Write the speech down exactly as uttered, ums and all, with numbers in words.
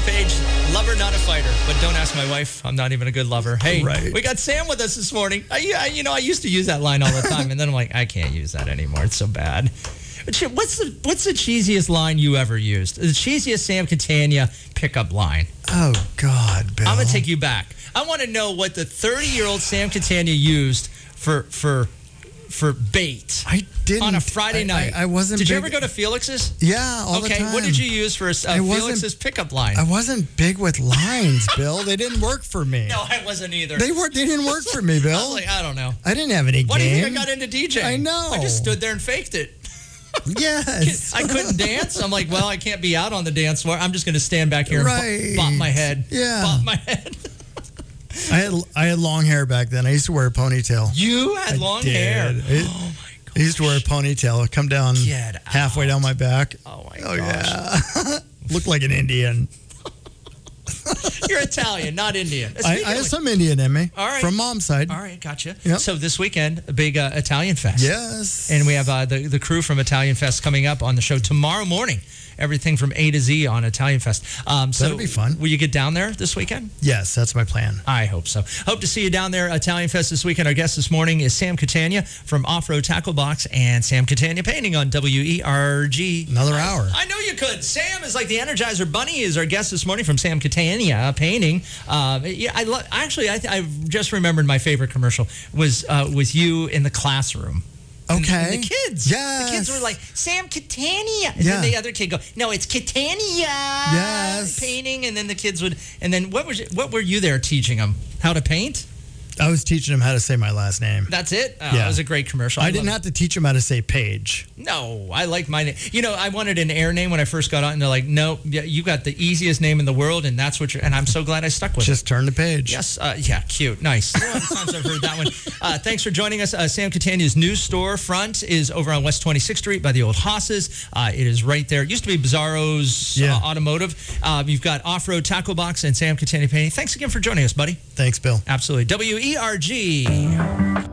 page. Lover, not a fighter. But don't ask my wife. I'm not even a good lover. Hey, Right. we got Sam with us this morning. I, I, you know, I used to use that line all the time, and then I'm like, I can't use that anymore. It's so bad. But shit, what's the what's the cheesiest line you ever used? The cheesiest Sam Catania pickup line. Oh, God, Bill. I'm gonna take you back. I want to know what the thirty-year-old Sam Catania used for for for bait. I didn't. On a Friday I, night. I, I wasn't Did big, you ever go to Felix's? Yeah, all okay, the time. what did you use for uh, Felix's pickup line? I wasn't big with lines, Bill. They didn't work for me. No, I wasn't either. They were. They didn't work for me, Bill. I was like, I don't know. I didn't have any Why game. do you think I got into DJing? I know. I just stood there and faked it. Yes. I couldn't dance. I'm like, well, I can't be out on the dance floor. I'm just going to stand back here Right. and bop, bop my head. Yeah. Bop my head. I had I had long hair back then. I used to wear a ponytail. You had I long did. hair. It- Oh, my God. I used to wear a ponytail. It'd come down Get halfway out. down my back. Oh, my Oh, gosh. yeah. Looked like an Indian. You're Italian, not Indian. I, Speaking I have of- some Indian in me. All right. From mom's side. All right, gotcha. Yep. So this weekend, a big uh, Italian Fest. Yes. And we have uh, the, the crew from Italian Fest coming up on the show tomorrow morning. Everything from A to Z on Italian Fest. Um, so That'll be fun. Will you get down there this weekend? Yes, that's my plan. I hope so. Hope to see you down there, Italian Fest this weekend. Our guest this morning is Sam Catania from Off-Road Tackle Box and Sam Catania Painting on W E R G. Another hour. I know you could. Sam is like the Energizer Bunny. Is our guest this morning from Sam Catania Painting. Uh, yeah, I lo- actually I, th- I just remembered my favorite commercial was uh, was you in the classroom. And- Okay. and the kids. Yes. The kids were like, Sam Catania. And Yeah. then the other kid go, no, it's Catania. Yes. Painting. And then the kids would, and then what was what were you there teaching them? How to paint? I was teaching him how to say my last name. That's it? Oh, Yeah. That was a great commercial. I love didn't it. have to teach him how to say Paige. No, I like my name. You know, I wanted an air name when I first got on, and they're like, no, yeah, you got the easiest name in the world, and that's what you're, and I'm so glad I stuck with it. Just turn the page. Yes, uh, yeah, cute, nice. A lot of times I've heard that one. Uh, thanks for joining us. Uh, Sam Catania's new store front is over on West twenty-sixth Street by the old Hosses. Uh, it is right there. It used to be Bizarro's Yeah. uh, Automotive. Uh, you've got Off-Road Tackle Box and Sam Catania Painting. Thanks again for joining us, buddy. Thanks, Bill. Absolutely. W E R G.